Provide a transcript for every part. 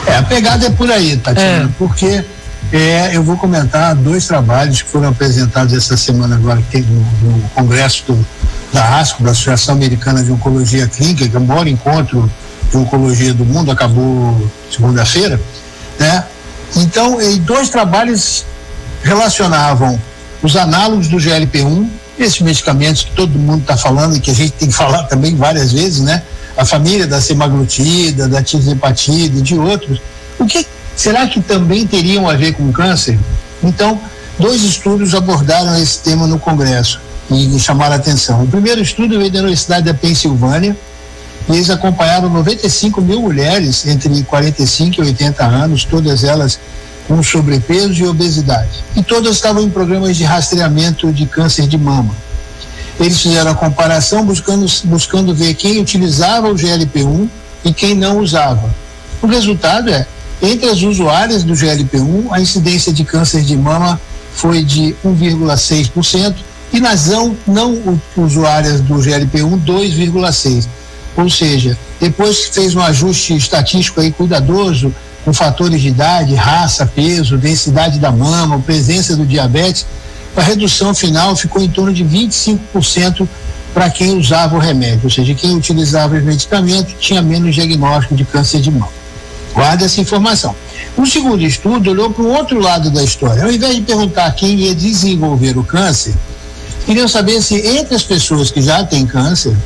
A pegada é por aí, Tatiana, porque eu vou comentar 2 trabalhos que foram apresentados essa semana agora, que teve no Congresso da ASCO, da Associação Americana de Oncologia Clínica, que é o maior encontro de oncologia do mundo, acabou segunda-feira, né? Então, 2 trabalhos relacionavam os análogos do GLP-1, esses medicamentos que todo mundo está falando e que a gente tem que falar também várias vezes, né? A família da semaglutida, da tirzepatida e de outros. O que será que também teriam a ver com câncer? Então, 2 estudos abordaram esse tema no Congresso e chamaram a atenção. O primeiro estudo veio da Universidade da Pensilvânia e eles acompanharam 95 mil mulheres entre 45 e 80 anos, todas elas com sobrepeso e obesidade. E todas estavam em programas de rastreamento de câncer de mama. Eles fizeram a comparação buscando ver quem utilizava o GLP-1 e quem não usava. O resultado entre as usuárias do GLP-1, a incidência de câncer de mama foi de 1,6% e nas não usuárias do GLP-1, 2,6%. Ou seja, depois que fez um ajuste estatístico aí cuidadoso, com fatores de idade, raça, peso, densidade da mama, presença do diabetes, a redução final ficou em torno de 25% para quem usava o remédio, ou seja, quem utilizava o medicamento tinha menos diagnóstico de câncer de mama. Guarda essa informação. O segundo estudo olhou para o outro lado da história. Ao invés de perguntar quem ia desenvolver o câncer, queriam saber se entre as pessoas que já têm câncer,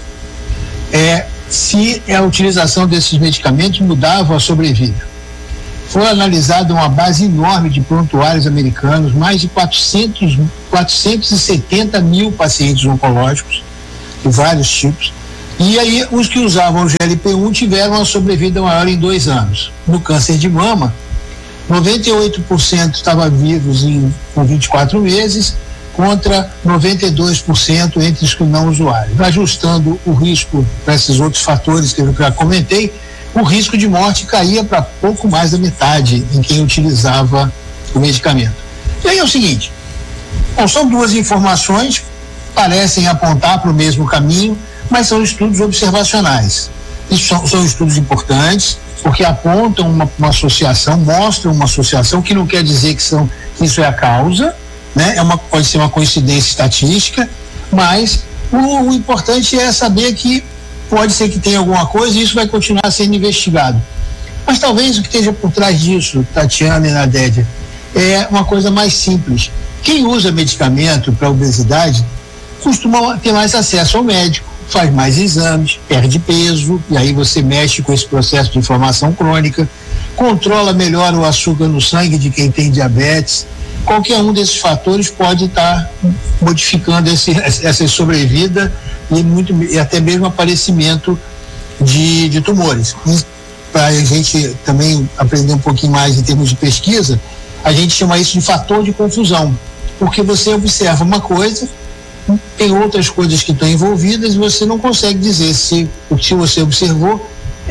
se a utilização desses medicamentos mudava a sobrevida. Foi analisada uma base enorme de prontuários americanos, mais de 470 mil pacientes oncológicos, de vários tipos, e aí os que usavam o GLP-1 tiveram uma sobrevida maior em 2 anos. No câncer de mama, 98% estavam vivos com 24 meses, contra 92% entre os que não usuários. Ajustando o risco para esses outros fatores que eu já comentei, o risco de morte caía para pouco mais da metade em quem utilizava o medicamento. E aí é o seguinte, são 2 informações, parecem apontar para o mesmo caminho, mas são estudos observacionais. Isso são estudos importantes, porque apontam uma associação, mostram uma associação, que não quer dizer que isso é a causa, né? Pode ser uma coincidência estatística, mas o importante é saber que pode ser que tenha alguma coisa e isso vai continuar sendo investigado. Mas talvez o que esteja por trás disso, Tatiana e Nadédia, é uma coisa mais simples. Quem usa medicamento para obesidade costuma ter mais acesso ao médico, faz mais exames, perde peso, e aí você mexe com esse processo de inflamação crônica, controla melhor o açúcar no sangue de quem tem diabetes. Qualquer um desses fatores pode estar modificando essa sobrevida e até mesmo aparecimento de tumores. Para a gente também aprender um pouquinho mais em termos de pesquisa, a gente chama isso de fator de confusão, porque você observa uma coisa, tem outras coisas que estão envolvidas e você não consegue dizer se o que você observou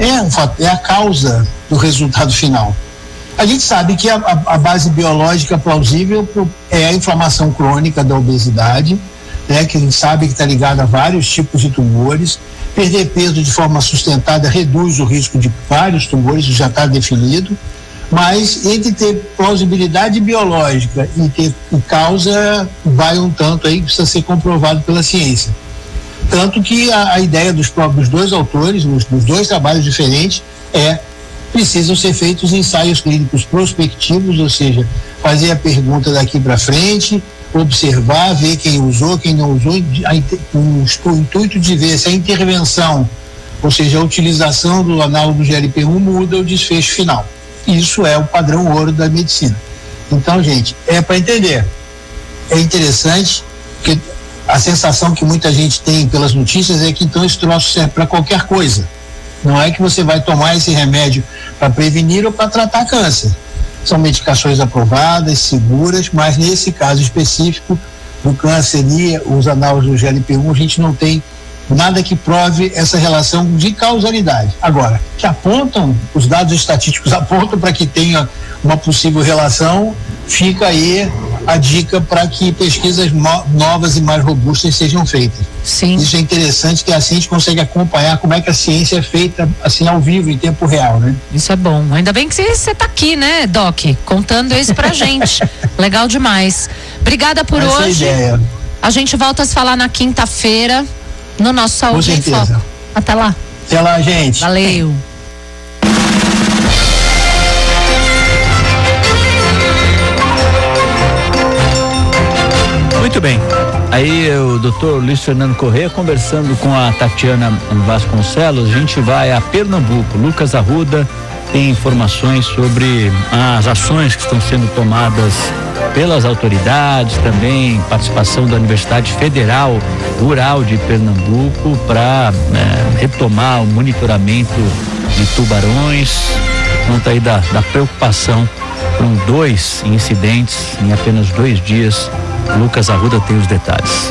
é a causa do resultado final. A gente sabe que a base biológica plausível é a inflamação crônica da obesidade, né, que a gente sabe que está ligada a vários tipos de tumores. Perder peso de forma sustentada reduz o risco de vários tumores, isso já está definido, mas entre ter plausibilidade biológica e ter causa, vai um tanto aí que precisa ser comprovado pela ciência. Tanto que a ideia dos 2 autores, nos 2 trabalhos diferentes, precisam ser feitos ensaios clínicos prospectivos, ou seja, fazer a pergunta daqui para frente, observar, ver quem usou, quem não usou, com o intuito de ver se a intervenção, ou seja, a utilização do análogo do GLP-1 muda o desfecho final. Isso é o padrão ouro da medicina. Então, gente, para entender. É interessante, porque a sensação que muita gente tem pelas notícias é que então esse troço serve para qualquer coisa. Não é que você vai tomar esse remédio para prevenir ou para tratar câncer. São medicações aprovadas, seguras, mas nesse caso específico do câncer e os análogos do GLP-1, a gente não tem nada que prove essa relação de causalidade. Agora, que apontam, os dados estatísticos apontam para que tenha uma possível relação, fica aí a dica para que pesquisas novas e mais robustas sejam feitas. Sim. Isso é interessante, que assim a gente consegue acompanhar como é que a ciência é feita assim ao vivo, em tempo real, né? Isso é bom. Ainda bem que você tá aqui, né, Doc? Contando isso pra gente. Legal demais. Obrigada por Essa hoje. É a ideia. A gente volta a se falar na quinta-feira no nosso Saúde em Foco. Até lá. Até lá, gente. Valeu. Muito bem. Aí o doutor Luiz Fernando Corrêa conversando com a Tatiana Vasconcelos. A gente vai a Pernambuco. Lucas Arruda tem informações sobre as ações que estão sendo tomadas pelas autoridades, também participação da Universidade Federal Rural de Pernambuco para retomar o monitoramento de tubarões. Conta aí da preocupação com 2 incidentes em apenas 2 dias. Lucas Arruda tem os detalhes.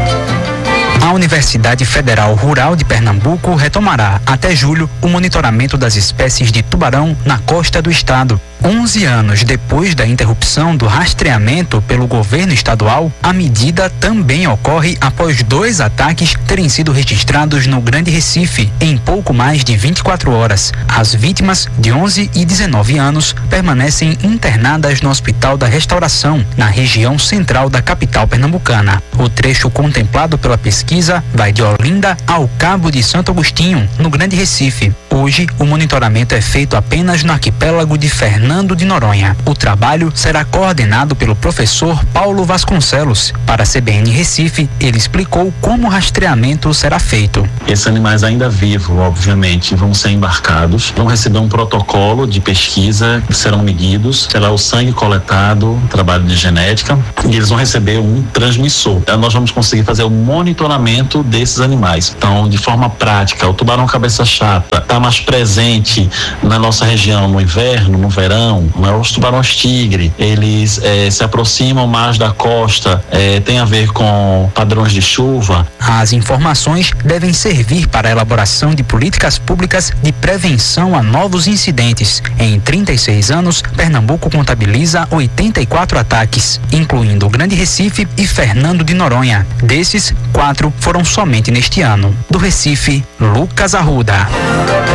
A Universidade Federal Rural de Pernambuco retomará até julho o monitoramento das espécies de tubarão na costa do estado. 11 anos depois da interrupção do rastreamento pelo governo estadual, a medida também ocorre após 2 ataques terem sido registrados no Grande Recife em pouco mais de 24 horas. As vítimas, de 11 e 19 anos, permanecem internadas no Hospital da Restauração, na região central da capital pernambucana. O trecho contemplado pela pesquisa vai de Olinda ao Cabo de Santo Agostinho, no Grande Recife. Hoje, o monitoramento é feito apenas no arquipélago de Fernando de Noronha. O trabalho será coordenado pelo professor Paulo Vasconcelos. Para a CBN Recife, ele explicou como o rastreamento será feito. Esses animais ainda vivos, obviamente, vão ser embarcados, vão receber um protocolo de pesquisa, serão medidos, será o sangue coletado, trabalho de genética, e eles vão receber um transmissor. Então, nós vamos conseguir fazer o monitoramento desses animais. Então, de forma prática, o tubarão cabeça chata está mais presente na nossa região no inverno, no verão. Os tubarões tigre, eles se aproximam mais da costa, tem a ver com padrões de chuva. As informações devem servir para a elaboração de políticas públicas de prevenção a novos incidentes. Em 36 anos, Pernambuco contabiliza 84 ataques, incluindo o Grande Recife e Fernando de Noronha. Desses, 4 foram somente neste ano. Do Recife, Lucas Arruda.